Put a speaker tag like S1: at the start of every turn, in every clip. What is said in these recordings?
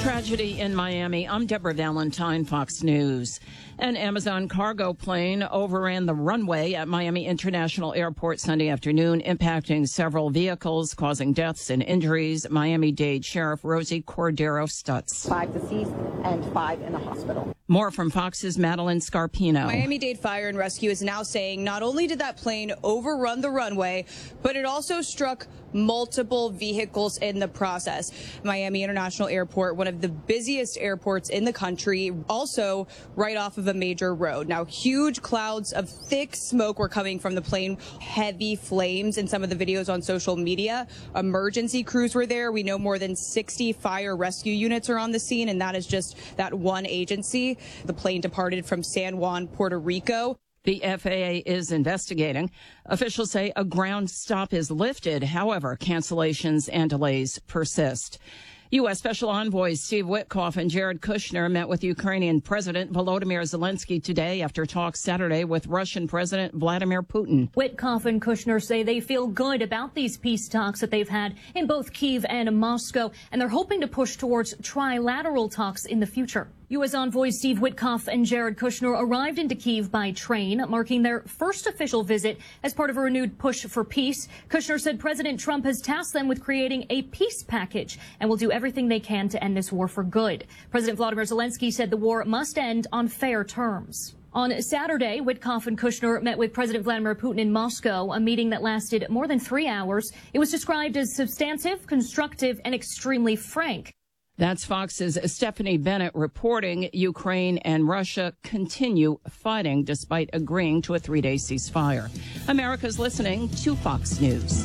S1: Tragedy in Miami. I'm Deborah Valentine, Fox News. An Amazon cargo plane overran the runway at Miami International Airport Sunday afternoon, impacting several vehicles, causing deaths and injuries. Miami-Dade Sheriff Rosie Cordero Stutz.
S2: 5 deceased and 5 in the hospital.
S1: More from Fox's Madeline Scarpino.
S3: Miami-Dade Fire and Rescue is now saying not only did that plane overrun the runway, but it also struck multiple vehicles in the process. Miami International Airport, one of the busiest airports in the country, also right off of a major road. Now, huge clouds of thick smoke were coming from the plane, heavy flames in some of the videos on social media. Emergency crews were there. We know more than 60 fire rescue units are on the scene, and that is just that one agency. The plane departed from San Juan, Puerto Rico.
S1: The FAA is investigating. Officials say a ground stop is lifted. However, cancellations and delays persist. U.S. Special Envoys Steve Witkoff and Jared Kushner met with Ukrainian President Volodymyr Zelensky today after talks Saturday with Russian President Vladimir Putin.
S4: Witkoff and Kushner say they feel good about these peace talks that they've had in both Kyiv and Moscow, and they're hoping to push towards trilateral talks in the future. U.S. envoys Steve Witkoff and Jared Kushner arrived into Kyiv by train, marking their first official visit as part of a renewed push for peace. Kushner said President Trump has tasked them with creating a peace package and will do everything they can to end this war for good. President Volodymyr Zelensky said the war must end on fair terms. On Saturday, Witkoff and Kushner met with President Vladimir Putin in Moscow, a meeting that lasted more than 3 hours. It was described as substantive, constructive, and extremely frank.
S1: That's Fox's Stephanie Bennett reporting. Ukraine and Russia continue fighting despite agreeing to a 3-day ceasefire. America's listening to Fox News.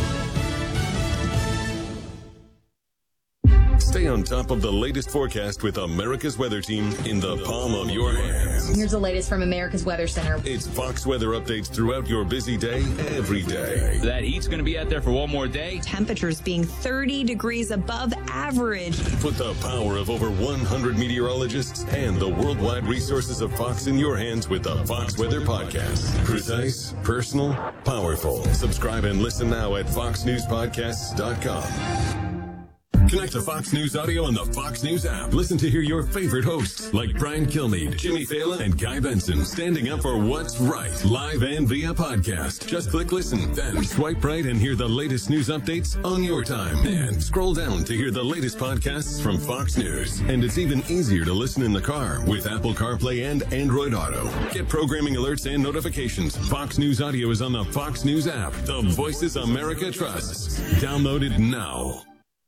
S5: Stay on top of the latest forecast with America's Weather Team in the palm of your hands.
S6: Here's the latest from America's Weather Center.
S5: It's Fox weather updates throughout your busy day, every day.
S7: That heat's going to be out there for one more day.
S8: Temperatures being 30 degrees above average.
S5: Put the power of over 100 meteorologists and the worldwide resources of Fox in your hands with the Fox Weather Podcast. Precise, personal, powerful. Subscribe and listen now at foxnewspodcasts.com. Connect to Fox News Audio on the Fox News app. Listen to hear your favorite hosts like Brian Kilmeade, Jimmy Fallon, and Guy Benson standing up for what's right, live and via podcast. Just click listen, then swipe right and hear the latest news updates on your time. And scroll down to hear the latest podcasts from Fox News. And it's even easier to listen in the car with Apple CarPlay and Android Auto. Get programming alerts and notifications. Fox News Audio is on the Fox News app. The voices America trusts. Download it now.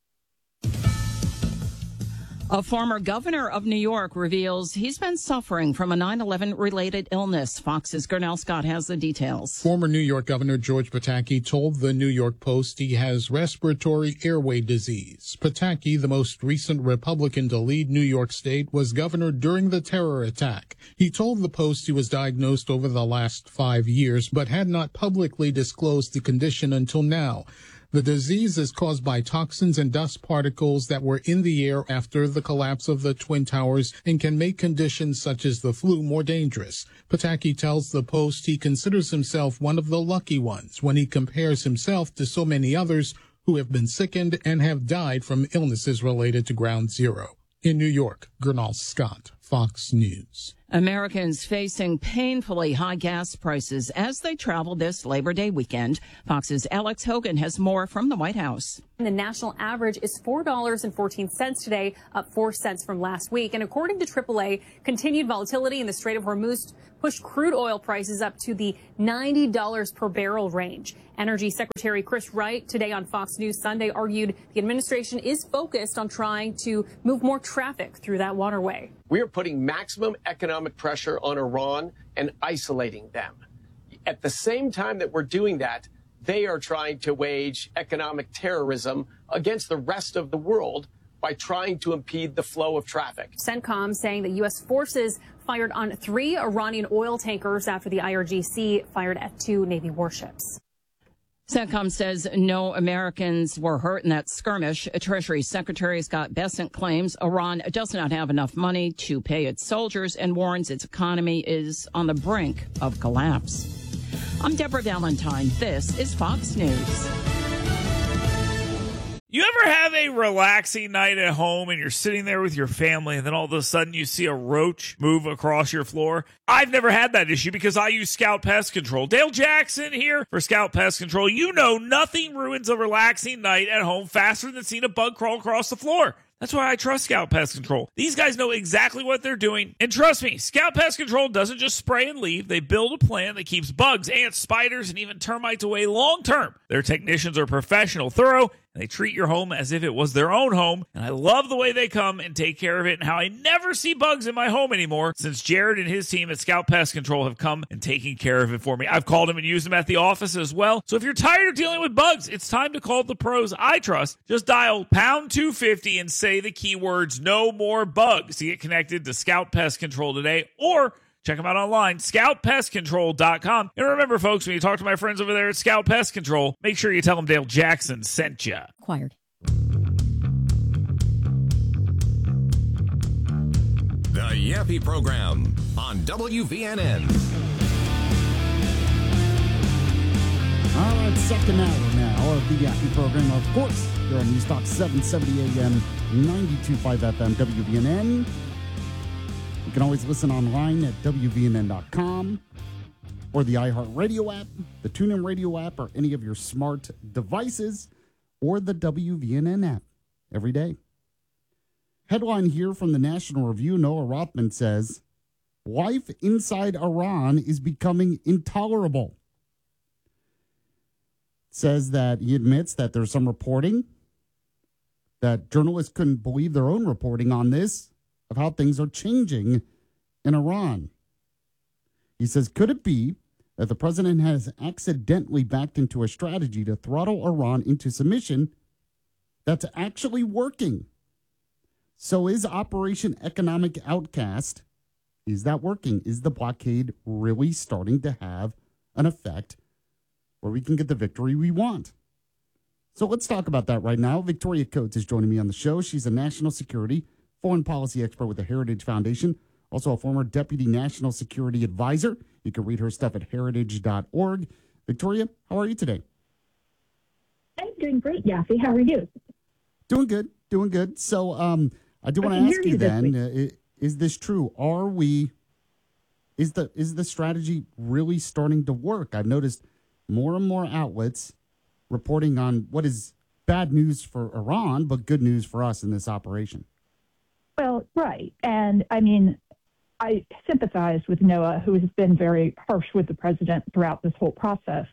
S1: A former governor of New York reveals he's been suffering from a 9/11 related illness. Fox's Gernell Scott has the details.
S9: Former New York Governor George Pataki told the New York Post he has respiratory airway disease. Pataki, the most recent Republican to lead New York State, was governor during the terror attack. He told the Post he was diagnosed over the last 5 years, but had not publicly disclosed the condition until now. The disease is caused by toxins and dust particles that were in the air after the collapse of the Twin Towers and can make conditions such as the flu more dangerous. Pataki tells the Post he considers himself one of the lucky ones when he compares himself to so many others who have been sickened and have died from illnesses related to Ground Zero. In New York, Gernell Scott, Fox News.
S1: Americans facing painfully high gas prices as they travel this Labor Day weekend. Fox's Alex Hogan has more from the White House.
S10: The national average is $4.14 today, up 4 cents from last week. And according to AAA, continued volatility in the Strait of Hormuz pushed crude oil prices up to the $90 per barrel range. Energy Secretary Chris Wright today on Fox News Sunday argued the administration is focused on trying to move more traffic through that waterway.
S11: We are putting maximum economic pressure on Iran and isolating them. At the same time that we're doing that, they are trying to wage economic terrorism against the rest of the world by trying to impede the flow of traffic.
S10: CENTCOM saying that U.S. forces fired on 3 Iranian oil tankers after the IRGC fired at 2 Navy warships.
S1: CENTCOM says no Americans were hurt in that skirmish. Treasury Secretary Scott Bessent claims Iran does not have enough money to pay its soldiers and warns its economy is on the brink of collapse. I'm Deborah Valentine. This is Fox News.
S12: You ever ever have a relaxing night at home and you're sitting there with your family and then all of a sudden you see a roach move across your floor? I've never had that issue because I use Scout Pest Control. Dale Jackson here for Scout Pest Control. You know nothing ruins a relaxing night at home faster than seeing a bug crawl across the floor. That's why I trust Scout Pest Control. These guys know exactly what they're doing. And trust me, Scout Pest Control doesn't just spray and leave. They build a plan that keeps bugs, ants, spiders, and even termites away long term. Their technicians are professional, thorough, and they treat your home as if it was their own home. And I love the way they come and take care of it and how I never see bugs in my home anymore since Jared and his team at Scout Pest Control have come and taken care of it for me. I've called them and used them at the office as well. So if you're tired of dealing with bugs, it's time to call the pros I trust. Just dial pound 250 and say the keywords "no more bugs" to get connected to Scout Pest Control today, or check them out online, scoutpestcontrol.com. And remember, folks, when you talk to my friends over there at Scout Pest Control, make sure you tell them Dale Jackson sent you.
S13: Acquired.
S5: The Yappy Program on WVNN.
S13: All right, second hour now of the Yappy Program, of course, here on News Talk 770 AM, 92.5 FM, WVNN. You can always listen online at WVNN.com or the iHeartRadio app, the TuneIn Radio app, or any of your smart devices, or the WVNN app every day. Headline here from the National Review, Noah Rothman says, life inside Iran is becoming intolerable. Says that he admits that there's some reporting that journalists couldn't believe their own reporting on this, of how things are changing in Iran. He says, could it be that the president has accidentally backed into a strategy to throttle Iran into submission that's actually working? So is Operation Economic Outcast, is that working? Is the blockade really starting to have an effect where we can get the victory we want? So let's talk about that right now. Victoria Coates is joining me on the show. She's a national security foreign policy expert with the Heritage Foundation, also a former deputy national security advisor. You can read her stuff at heritage.org. Victoria, how are you today?
S14: I'm doing great, Yaffee. How are you?
S13: Doing good. So I do want to ask you then, is this true? Is the strategy really starting to work? I've noticed more and more outlets reporting on what is bad news for Iran, but good news for us in this operation.
S14: Well, right. And I mean, I sympathize with Noah, who has been very harsh with the president throughout this whole process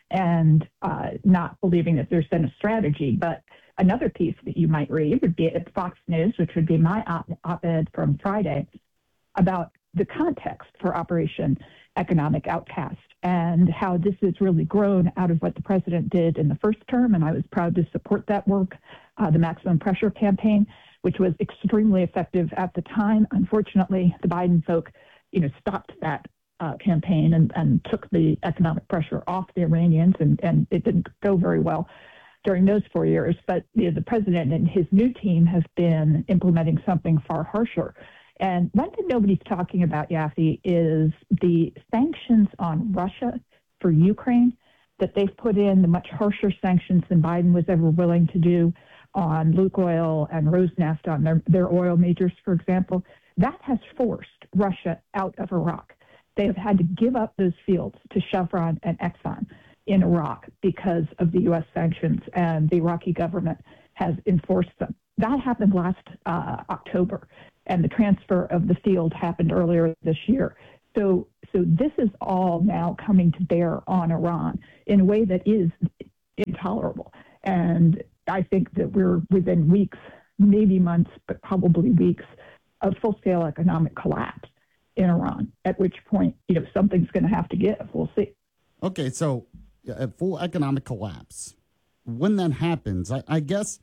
S14: and not believing that there's been a strategy. But another piece that you might read would be at Fox News, which would be my op-ed from Friday, about the context for Operation Economic Outcast and how this has really grown out of what the president did in the first term. And I was proud to support that work, the Maximum Pressure campaign, which was extremely effective at the time. Unfortunately, the Biden folk, stopped that campaign and took the economic pressure off the Iranians, and it didn't go very well during those 4 years. But the president and his new team have been implementing something far harsher. And one thing nobody's talking about, Yaffee, is the sanctions on Russia for Ukraine that they've put in, the much harsher sanctions than Biden was ever willing to do on Lukoil and Rosneft, on their oil majors, for example. That has forced Russia out of Iraq. They have had to give up those fields to Chevron and Exxon in Iraq because of the U.S. sanctions, and the Iraqi government has enforced them. That happened last October, and the transfer of the field happened earlier this year. So this is all now coming to bear on Iran in a way that is intolerable. And I think that we're within weeks, maybe months, but probably weeks, of full-scale economic collapse in Iran, at which point, something's going to have to give. We'll see.
S13: Okay, so a full economic collapse. When that happens, I guess,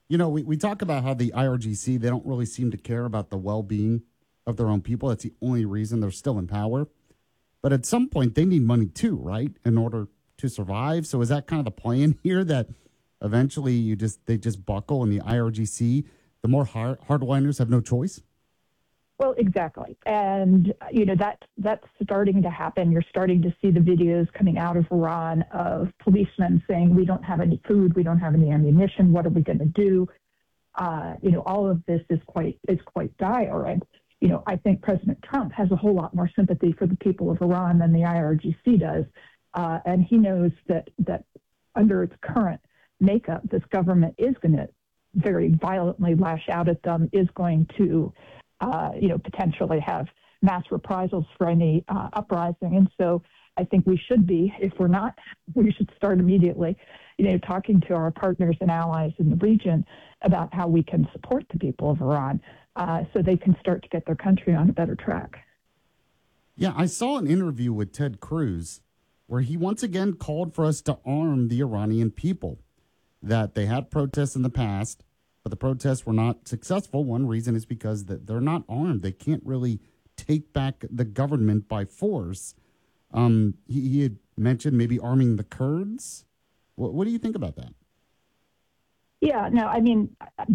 S13: we talk about how the IRGC, they don't really seem to care about the well-being of their own people. That's the only reason they're still in power. But at some point, they need money too, right, in order to survive? So is that kind of the plan here, that eventually they just buckle and the IRGC, the more hardliners have no choice?
S14: Well, exactly. And, that's starting to happen. You're starting to see the videos coming out of Iran of policemen saying, we don't have any food, we don't have any ammunition, what are we going to do? All of this is quite dire. And, I think President Trump has a whole lot more sympathy for the people of Iran than the IRGC does. And he knows that under its current makeup, this government is going to very violently lash out at them, is going to potentially have mass reprisals for any uprising. And so I think we should be, if we're not, we should start immediately, talking to our partners and allies in the region about how we can support the people of Iran so they can start to get their country on a better track.
S13: Yeah, I saw an interview with Ted Cruz where he once again called for us to arm the Iranian people, that they had protests in the past, but the protests were not successful. One reason is because they're not armed. They can't really take back the government by force. He had mentioned maybe arming the Kurds. What do you think about that?
S14: Yeah, no, I mean,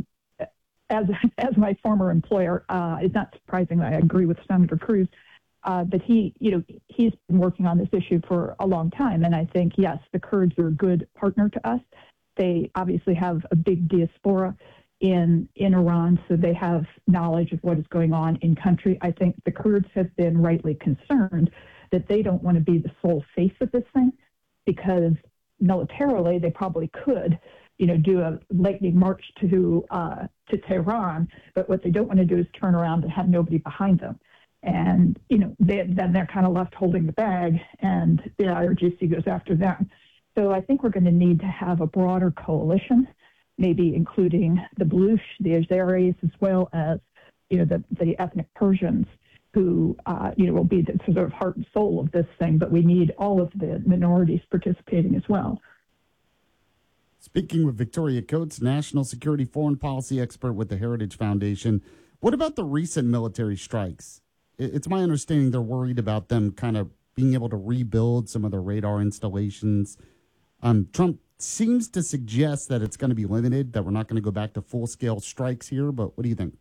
S14: as my former employer, it's not surprising that I agree with Senator Cruz, but he's been working on this issue for a long time. And I think, yes, the Kurds are a good partner to us. They obviously have a big diaspora in Iran, so they have knowledge of what is going on in country. I think the Kurds have been rightly concerned that they don't want to be the sole face of this thing, because militarily they probably could, do a lightning march to Tehran, but what they don't want to do is turn around and have nobody behind them. And, then they're kind of left holding the bag, and the IRGC goes after them. So I think we're going to need to have a broader coalition, maybe including the Baluch, the Azeris, as well as, the ethnic Persians who, will be the sort of heart and soul of this thing. But we need all of the minorities participating as well.
S13: Speaking with Victoria Coates, national security foreign policy expert with the Heritage Foundation, what about the recent military strikes? It's my understanding they're worried about them kind of being able to rebuild some of their radar installations. Trump seems to suggest that it's going to be limited, that we're not going to go back to full-scale strikes here, but what do you think?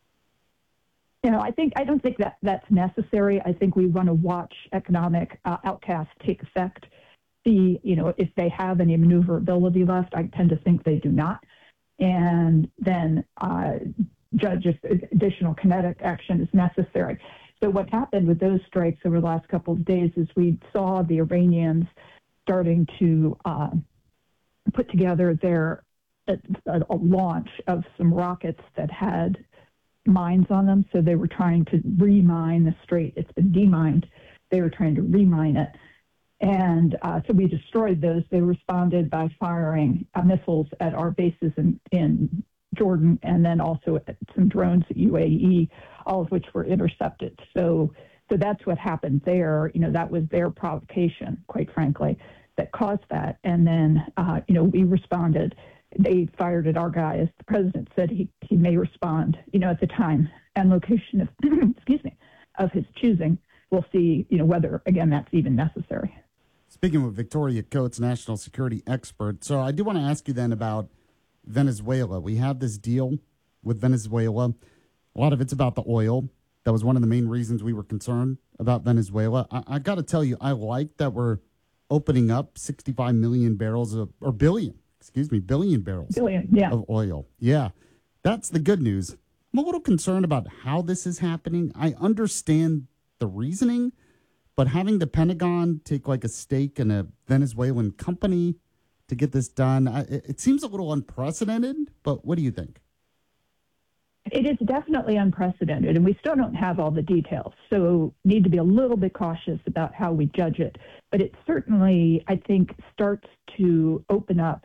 S14: I don't think that's necessary. I think we want to watch economic outcasts take effect, see, if they have any maneuverability left. I tend to think they do not. And then judge if additional kinetic action is necessary. So what happened with those strikes over the last couple of days is we saw the Iranians starting to put together a launch of some rockets that had mines on them. So they were trying to remine the strait. It's been demined. They were trying to remine it. And so we destroyed those. They responded by firing missiles at our bases in Jordan, and then also some drones at UAE, all of which were intercepted. So that's what happened there. That was their provocation, quite frankly, that caused that. And then, we responded. They fired at our guy, as the president said he may respond, at the time and location of, of his choosing. We'll see, whether, again, that's even necessary.
S13: Speaking with Victoria Coates, national security expert. So I do want to ask you then about Venezuela. We have this deal with Venezuela. A lot of it's about the oil. That was one of the main reasons we were concerned about Venezuela. I got to tell you, I like that we're opening up 65 million barrels of, or billion barrels of oil. Yeah, that's the good news. I'm a little concerned about how this is happening. I understand the reasoning, but having the Pentagon take like a stake in a Venezuelan company to get this done, it seems a little unprecedented, but what do you think?
S14: It is definitely unprecedented, and we still don't have all the details, so need to be a little bit cautious about how we judge it. But it certainly, I think, starts to open up